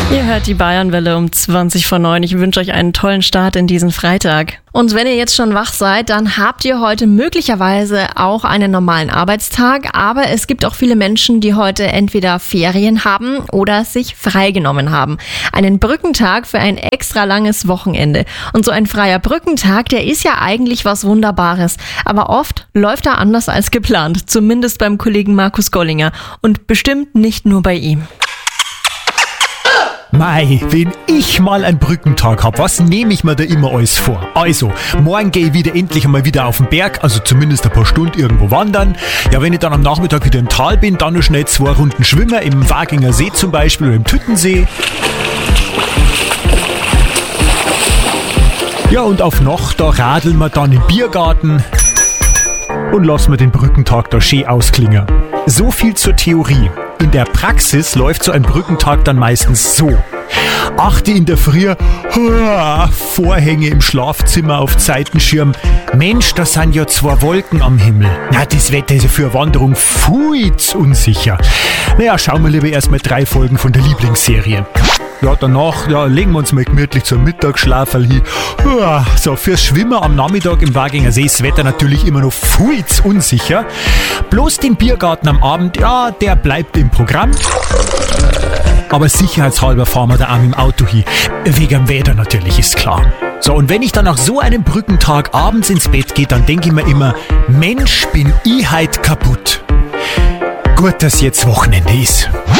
Ihr hört die Bayernwelle um 20:09. Ich wünsche euch einen tollen Start in diesen Freitag. Und wenn ihr jetzt schon wach seid, dann habt ihr heute möglicherweise auch einen normalen Arbeitstag. Aber es gibt auch viele Menschen, die heute entweder Ferien haben oder sich freigenommen haben. Einen Brückentag für ein extra langes Wochenende. Und so ein freier Brückentag, der ist ja eigentlich was Wunderbares. Aber oft läuft er anders als geplant. Zumindest beim Kollegen Markus Gollinger. Und bestimmt nicht nur bei ihm. Mei, wenn ich mal einen Brückentag hab, was nehme ich mir da immer alles vor? Also, morgen gehe ich endlich einmal wieder auf den Berg, also zumindest ein paar Stunden irgendwo wandern. Ja, wenn ich dann am Nachmittag wieder im Tal bin, dann noch schnell 2 Runden schwimmen, im Waginger See zum Beispiel oder im Tüttensee. Ja, und auf Nacht, da radeln wir dann im Biergarten und lassen wir den Brückentag da schön ausklingen. So viel zur Theorie. In der Praxis läuft so ein Brückentag dann meistens so. 8 in der Früh, Vorhänge im Schlafzimmer auf Seitenschirm. Mensch, da sind ja 2 Wolken am Himmel. Na, das Wetter ist ja für eine Wanderung viel zu unsicher. Naja, schauen wir lieber erstmal 3 Folgen von der Lieblingsserie. Ja, danach legen wir uns mal gemütlich zum Mittagsschlaferl hin. So, fürs Schwimmen am Nachmittag im Waginger See ist das Wetter natürlich immer noch viel zu unsicher. Bloß den Biergarten am Abend, ja, der bleibt im Programm. Aber sicherheitshalber fahren wir da auch mit dem Auto hin. Wegen dem Wetter natürlich, ist klar. So, und wenn ich dann nach so einem Brückentag abends ins Bett gehe, dann denke ich mir immer, Mensch, bin ich heut kaputt. Gut, dass jetzt Wochenende ist.